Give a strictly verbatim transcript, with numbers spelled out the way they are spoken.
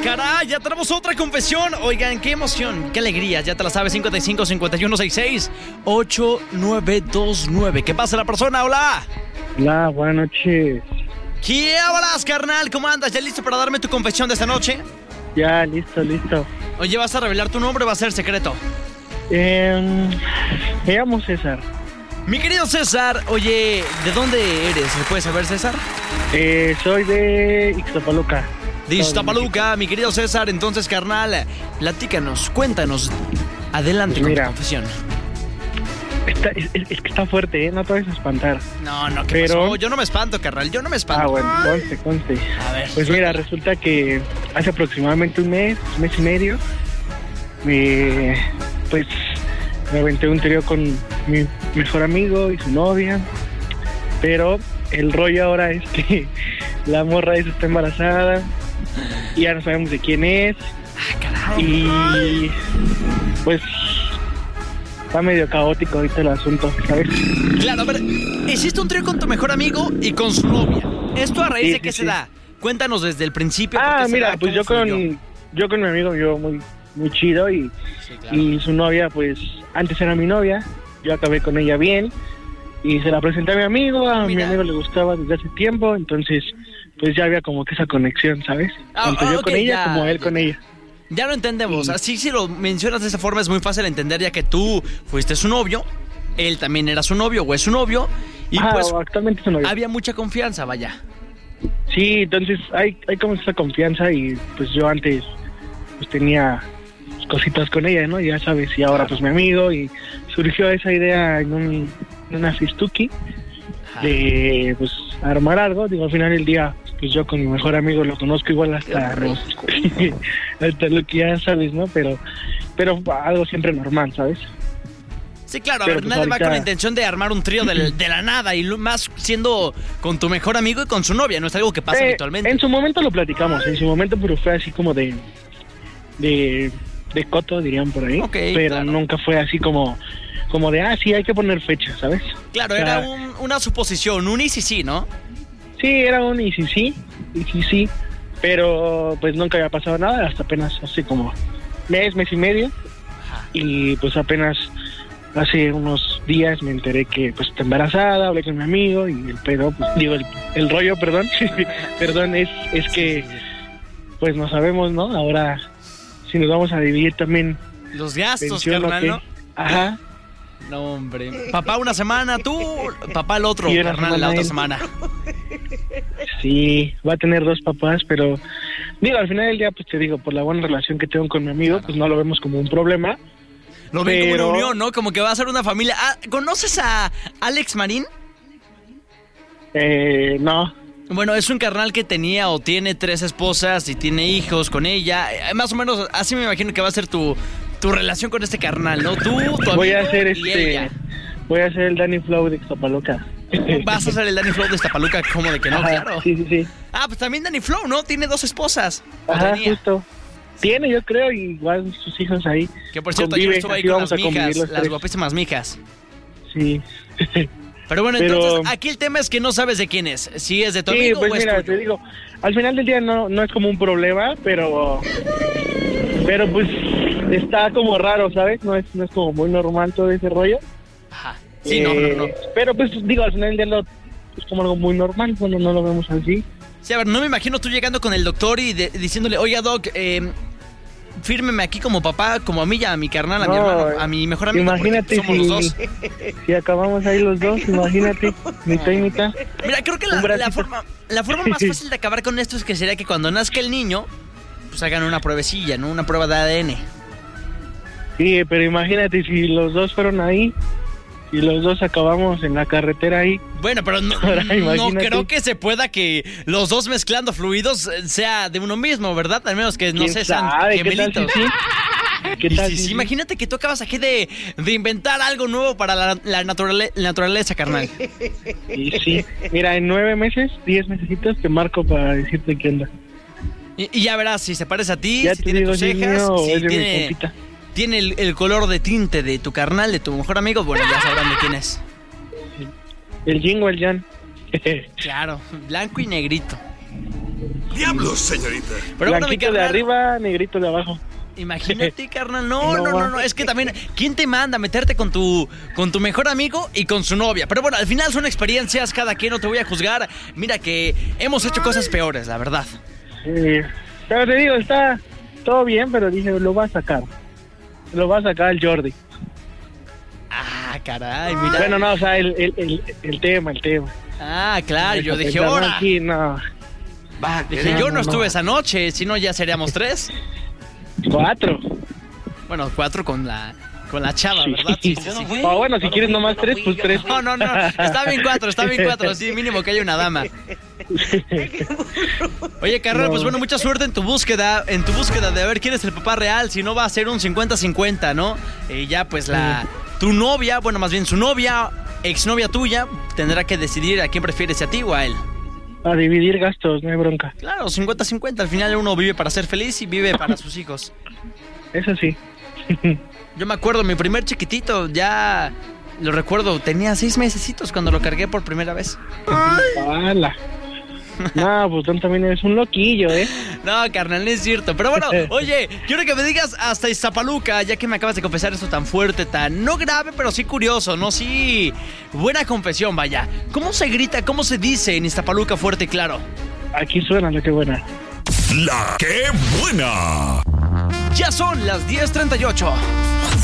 caray! Ya tenemos otra confesión. Oigan, qué emoción, qué alegría. Ya te la sabes, cincuenta y cinco, cincuenta y uno, sesenta y seis, ochenta y nueve veintinueve. ¿Qué pasa la persona? Hola. Hola, buenas noches. ¿Qué hablas, carnal? ¿Cómo andas? ¿Ya listo para darme tu confesión de esta noche? Ya, listo, listo. Oye, ¿vas a revelar tu nombre o va a ser secreto? Eh, me llamo César. Mi querido César, oye, ¿de dónde eres? ¿Se puede saber, César? Eh, soy de Ixtapaluca. De Ixtapaluca, mi querido César. Entonces, carnal, platícanos, cuéntanos. Adelante Pues con mira, tu confesión. Está, es, es que está fuerte, ¿eh? No te vayas a espantar. No, no, ¿qué Pero... pasó? Yo no me espanto, carnal, yo no me espanto. Ah, bueno, conste, conste. A ver. Pues mira, resulta que hace aproximadamente un mes, un mes y medio, me, pues me aventé un trío con mi mejor amigo y su novia. Pero el rollo ahora es que la morra esa está embarazada y ya no sabemos de quién es. Ah, carajo. Y pues está medio caótico ahorita el asunto, ¿sabes? Claro, a ver, hiciste un trío con tu mejor amigo y con su novia. ¿Esto a raíz Sí, de qué sí, se sí. da? Cuéntanos desde el principio. ¿por Ah, qué se mira, da? pues ¿Cómo yo con fluyó? yo con mi amigo, yo muy muy chido y, Sí, claro. y su novia, pues antes era mi novia, yo acabé con ella bien y se la presenté a mi amigo, a Mira. mi amigo le gustaba desde hace tiempo, entonces pues ya había como que esa conexión, ¿sabes? Ah, Tanto ah, yo ok, con ella ya, como él ya. con ella. Ya lo entendemos. Sí. Así si lo mencionas de esa forma es muy fácil entender, ya que tú fuiste su novio, él también era su novio o es su novio y Ah, pues actualmente es su novia. había mucha confianza, vaya. Sí, entonces hay, hay como esa confianza y pues yo antes pues tenía cositas con ella, ¿no? Ya sabes, y ahora pues mi amigo y surgió esa idea en, un, en una fistuki de pues armar algo, digo, al final del día pues yo con mi mejor amigo lo conozco igual hasta los, hasta lo que ya sabes, ¿no? Pero, pero algo siempre normal, ¿sabes? Sí, claro, a Pero, ver, pues, nadie va ahorita- con la intención de armar un trío de, de la nada y lo- más siendo con tu mejor amigo y con su novia, no es algo que pasa Eh, habitualmente. En su momento lo platicamos, en su momento, pero fue así como de de, de coto, dirían por ahí. Ok, pero claro. nunca fue así como como de, ah, sí, hay que poner fecha, ¿sabes? Claro, O sea, era un- una suposición, un y sí sí, ¿no? Sí, era un y sí, sí, y sí, sí, pero pues nunca había pasado nada, hasta apenas hace como mes, mes y medio, Ajá. y pues apenas hace unos días me enteré que pues está embarazada, hablé con mi amigo y el pedo, pues digo, el, el rollo, perdón, perdón, es, es que pues no sabemos, ¿no? Ahora, si nos vamos a dividir también Los gastos, pensión o carnal, qué. ¿no? Ajá, No, hombre. Papá una semana, tú, papá el otro, Y una carnal, la semana otra él. semana. sí, va a tener dos papás, pero digo, al final del día, pues te digo, por la buena relación que tengo con mi amigo, Claro. pues no lo vemos como un problema. Lo ven Pero- como una unión, ¿no? Como que va a ser una familia. Ah, ¿conoces a Alex Marín? Eh, no, Bueno, es un carnal que tenía o tiene tres esposas y tiene hijos con ella. Eh, Más o menos así me imagino que va a ser tu, tu relación con este carnal, ¿no? Tú, tu voy a amigo hacer y este, ella. voy a hacer el Danny Flow de Ixtapaluca. Vas a ser el Danny Flow de Iztapaluca, como de que no, Ajá, claro. Sí, sí, sí. Ah, pues también Danny Flow, ¿no? Tiene dos esposas. O Ajá, tenía. justo. Tiene, yo creo, y igual sus hijos ahí. Que por cierto, ayer Convive, estuve ahí así con vamos las a convivir mijas, los las tres. guapísimas mijas. Sí. Pero bueno, Pero- entonces aquí el tema es que no sabes de quién es. Si es de tu Sí, amigo pues o es mira, tuyo. te digo, al final del día no, no es como un problema, pero pero pues está como raro, ¿sabes? No es, no es como muy normal todo ese rollo. Ajá. Sí, no, no, no. Eh, Pero pues digo, al final del día lo, es como algo muy normal, bueno, no lo vemos así. Sí, a ver, no me imagino tú llegando con el doctor y de- diciéndole, oiga, doc, eh, fírmeme aquí como papá, como a mí y a mi carnal, a mi No, hermano, a mi mejor amigo. porque Imagínate somos si, los dos. si acabamos ahí los dos, imagínate, mitad y mitad. Mira, creo que la, Un bracito. la forma, la forma más fácil de acabar con esto es que sería que cuando nazca el niño, pues hagan una pruebecilla, ¿no? Una prueba de A D N. Sí, pero imagínate si los dos fueron ahí y los dos acabamos en la carretera ahí. Bueno, pero no, Ahora, no imagínate. creo que se pueda que los dos mezclando fluidos eh, sea de uno mismo, ¿verdad? Al menos que no ¿Quién sé, sean sabe? ¿Qué tal gemelitos. si sí? ¿Qué Y tal sí, si sí, sí? imagínate que tú acabas aquí de, de inventar algo nuevo para la, la naturale- naturaleza, carnal. Y sí, mira, en nueve meses, diez mesecitos te marco para decirte qué onda. Y, y ya verás si se parece a ti, Ya si te tiene digo tus si es cejas, mío o si es de mi tiene, compita. tiene el, el color de tinte de tu carnal, de tu mejor amigo. Bueno, ya sabrán de quién es. El Jing o el Jan. Claro, blanco y negrito. ¡Diablos, señorita! Pero bueno, mi Blanquito de carnal, arriba, negrito de abajo. imagínate, carnal. No, no, No. no, no. Es que también, ¿quién te manda a meterte con tu, con tu mejor amigo y con su novia? Pero bueno, al final son experiencias, cada quien, no te voy a juzgar. Mira que hemos hecho cosas peores, la verdad. Sí. Pero te digo, está todo bien, pero dije, lo va a sacar. Lo va a sacar el Jordi. Ah, caray, mira. Bueno, no, o sea, el, el, el, el tema, el tema. Ah, claro, yo dije, Pensando ahora. aquí, no. Va, Dije, No, yo no, no estuve no. esa noche, si no ya seríamos tres. Cuatro. Bueno, cuatro con la, con la chava, ¿verdad? Sí, sí, sí. O bueno, si quieres nomás tres, pues tres. No, no, no, está bien cuatro, está bien cuatro, sí, mínimo que haya una dama. Oye, carnal, No. pues bueno, mucha suerte en tu búsqueda, en tu búsqueda de ver quién es el papá real, si no va a ser un cincuenta cincuenta, ¿no? Y ya pues la, tu novia, bueno, más bien su novia, exnovia tuya, tendrá que decidir a quién prefieres, si a ti o a él. A dividir gastos, no hay bronca. Claro, cincuenta cincuenta, al final uno vive para ser feliz y vive para sus hijos. Eso sí. Yo me acuerdo, mi primer chiquitito, ya lo recuerdo, tenía seis mesecitos cuando lo cargué por primera vez. ¡Hala! No, pues tú también eres un loquillo, ¿eh? No, carnal, no es cierto. Pero bueno, oye, quiero que me digas hasta Iztapaluca, ya que me acabas de confesar esto tan fuerte, tan no grave, pero sí curioso, ¿no? Sí, buena confesión, vaya. ¿Cómo se grita, cómo se dice en Iztapaluca fuerte y claro? Aquí suena la que buena. ¡La que buena! Ya son las diez treinta y ocho.